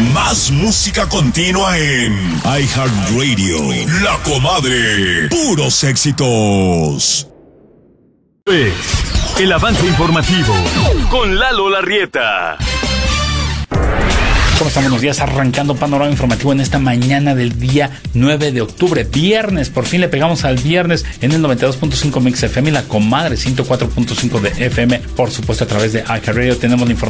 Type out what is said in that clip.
Más música continua en iHeartRadio. La Comadre. Puros éxitos. El avance informativo con Lalo Larrieta. ¿Cómo están? Buenos días, arrancando panorama informativo en esta mañana del día 9 de octubre, viernes. Por fin le pegamos al viernes en el 92.5 Mix FM y La Comadre 104.5 de FM, por supuesto a través de iHeartRadio. Tenemos la información